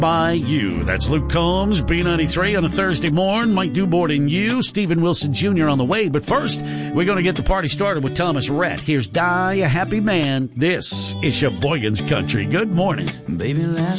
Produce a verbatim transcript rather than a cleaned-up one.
by you. That's Luke Combs, B ninety-three on a Thursday morning. Mike Dubord and you, Stephen Wilson Junior on the way. But first, we're going to get the party started with Thomas Rhett. Here's Die a Happy Man. This is Sheboygan's Country. Good morning. Baby, last